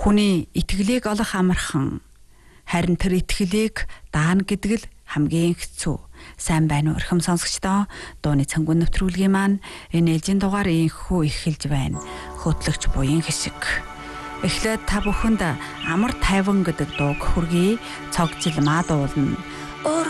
Хүний итгэлийг олох амархан. Харин тэр итгэлийг даана гэдэг л хамгийн хэцүү. Сайн байна уу өрхөм сонсогчдоо? Дууны цангүй нэвтрүүлгийн маань энэ ээлжийн дугаар инхүү эхэлж байна. Хөтлөгч буян хишиг. Эхлээд та бүхэнд амар тайван гэдэг дууг хүргэе. Цогжил маа дуулна.